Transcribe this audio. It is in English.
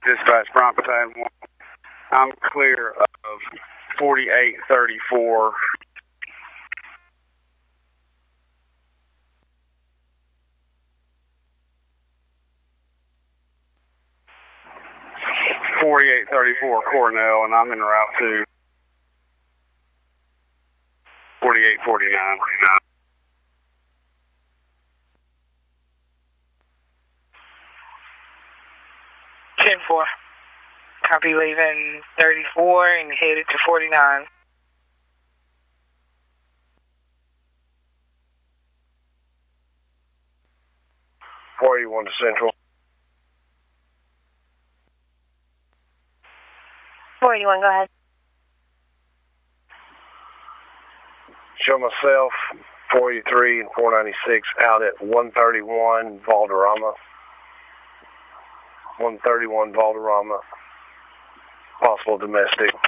Dispatch Bronx Battalion 1. I'm clear of 4834. Cornell, and I'm en route to 4849. 10-4. Copy, leaving 34 and headed to 49. .41 to Central. 481, go ahead. Show myself, 483 and 496 out at 131 Valderrama. 131 Valderrama. Possible domestic.